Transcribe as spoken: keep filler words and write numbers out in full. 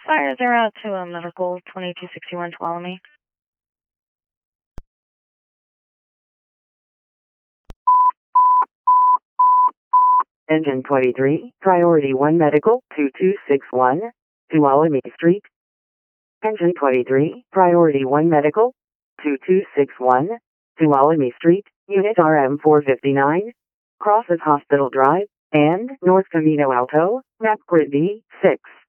Fire zero to a medical twenty-two sixty-one Tuolumne. Engine twenty-three, Priority one Medical, two two six one, Tuolumne Street. Engine twenty-three, Priority one Medical, two two six one, Tuolumne Street, Unit R M four fifty-nine, crosses Hospital Drive, and North Camino Alto, map grid D, six.